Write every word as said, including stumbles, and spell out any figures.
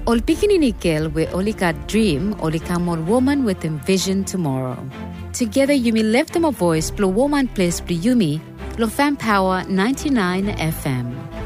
Ol pikininikil we olika dream olika more woman with envision tomorrow. Together Yumi left them a voice blue woman place blue Yumi lo fan power ninety-nine F M.